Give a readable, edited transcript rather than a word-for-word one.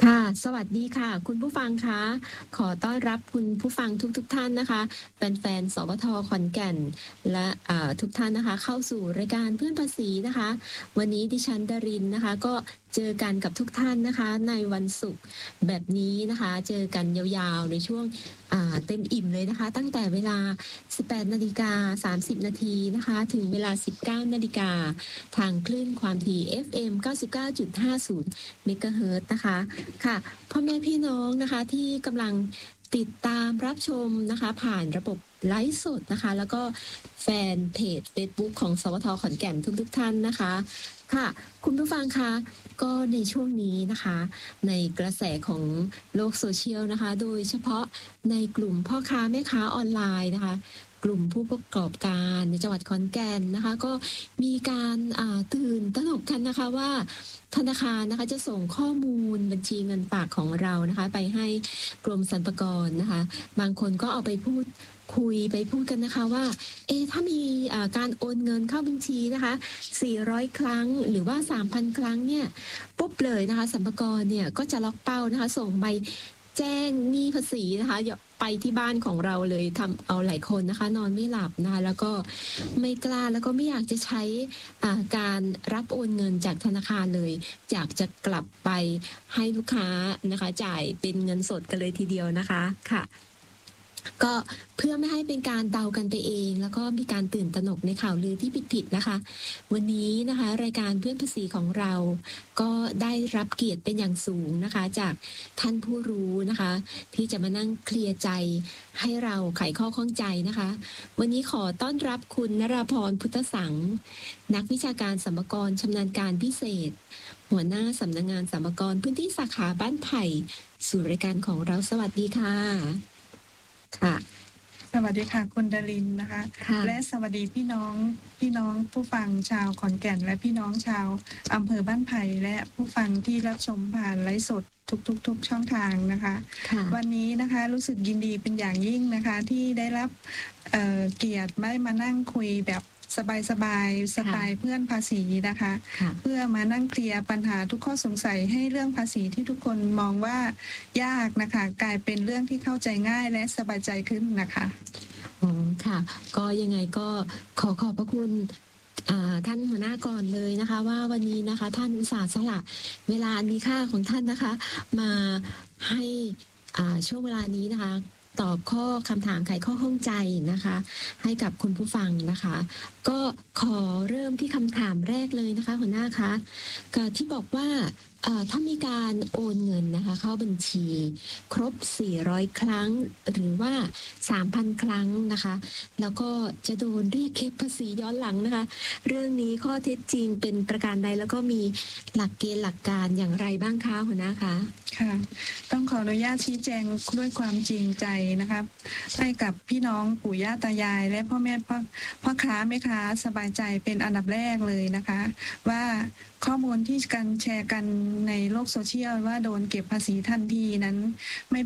ค่ะสวัสดีค่ะคุณผู้ฟังคะขอต้อนรับคุณผู้ฟังทุกท่านนะคะแฟนๆสวทขอนแก่นและทุกท่านนะคะเข้าสู่รายการเพื่อนภาษีนะคะวันนี้ดิฉันดารินนะคะก็เจอกันกับทุกท่านนะคะในวันศุกร์แบบนี้นะคะเจอกันยาวๆในช่วงเต็มอิ่มเลยนะคะตั้งแต่เวลา 18:30 นาทีนะคะถึงเวลา 19 นาฬิกาทางคลื่นความถี่ FM 99.50 เมกะเฮิรตซ์นะคะค่ะพ่อแม่พี่น้องนะคะที่กำลังติดตามรับชมนะคะผ่านระบบไลฟ์สดนะคะแล้วก็แฟนเพจ Facebook ของสวทขอนแก่นทุกท่านนะคะค่ะคุณผู้ฟังคะก็ในช่วงนี้นะคะในกระแสของโลกโซเชียลนะคะโดยเฉพาะในกลุ่มพ่อค้าแม่ค้าออนไลน์นะคะกลุ่มผู้ประกอบการในจังหวัดขอนแก่นนะคะก็มีการตื่นตระหนกกันนะคะว่าธนาคารนะคะจะส่งข้อมูลบัญชีเงินฝากของเรานะคะไปให้กรมสรรพากรนะคะบางคนก็เอาไปพูดกันนะคะว่าถ้ามีการโอนเงินเข้าบัญชีนะคะ400 ครั้งหรือว่า 3,000 ครั้งเนี่ยปุ๊บเลยนะคะสรรพากรเนี่ยก็จะล็อกเป้านะคะส่งใบแจ้งหนี้ภาษีนะคะไปที่บ้านของเราเลยทำเอาหลายคนนะคะนอนไม่หลับนะคะแล้วก็ไม่กล้าแล้วก็ไม่อยากจะใช้การรับโอนเงินจากธนาคารเลยอยากจะกลับไปให้ลูกค้านะคะจ่ายเป็นเงินสดกันเลยทีเดียวนะคะค่ะก็เพื่อไม่ให้เป็นการเดากันไปเองแล้วก็มีการตื่นตระหนกในข่าวลือที่ผิดๆนะคะวันนี้นะคะรายการเพื่อนภาษีของเราก็ได้รับเกียรติเป็นอย่างสูงนะคะจากท่านผู้รู้นะคะที่จะมานั่งเคลียร์ใจให้เราไขข้อข้องใจนะคะวันนี้ขอต้อนรับคุณนราพรพุทธสังฆ์นักวิชาการสรรพากรชำนาญการพิเศษหัวหน้าสำนักงานสรรพากรพื้นที่สาขาบ้านไผ่สู่รายการของเราสวัสดีค่ะค่ะสวัสดีค่ะคุณดารินนะคะและสวัสดีพี่น้องผู้ฟังชาวขอนแก่นและพี่น้องชาวอำเภอบ้านไผ่และผู้ฟังที่รับชมผ่านไลฟ์สดทุกช่องทางนะคะวันนี้นะคะรู้สึกยินดีเป็นอย่างยิ่งนะคะที่ได้รับเกียรติได้มานั่งคุยแบบสบายสไตล์เพื่อนภาษีนะคะเพื่อมานั่งเคลียร์ปัญหาทุกข้อสงสัยให้เรื่องภาษีที่ทุกคนมองว่ายากนะคะกลายเป็นเรื่องที่เข้าใจง่ายและสบายใจขึ้นนะคะค่ะก็ยังไงก็ขอบพระคุณท่านหัวหน้าก่อนเลยนะคะว่าวันนี้นะคะท่านอุตส่าห์สละเวลาอันมีค่าของท่านนะคะมาให้ช่วงเวลานี้นะคะตอบข้อคำถามไขข้อข้องใจนะคะให้กับคุณผู้ฟังนะคะก็ขอเริ่มที่คำถามแรกเลยนะคะหัวหน้าคะที่บอกว่าถ้ามีการโอนเงินนะคะเข้าบัญชีครบ400 ครั้งหรือว่า 3,000 ครั้งนะคะแล้วก็จะโดนเรียกเก็บภาษีย้อนหลังนะคะเรื่องนี้ข้อเท็จจริงเป็นประการใดแล้วก็มีหลักเกณฑ์หลักการอย่างไรบ้างคะหัวหน้าคะค่ะต้องขออนุญาตชี้แจงด้วยความจริงใจนะคะให้กับพี่น้องปู่ย่าตายายและพ่อแม่พ่อค้าแม่ค้าสบายใจเป็นอันดับแรกเลยนะคะว่าข้อมูลที่การแชร์กันในโลกโซเชียลว่าโดนเก็บภาษีทันทีนั้นไม่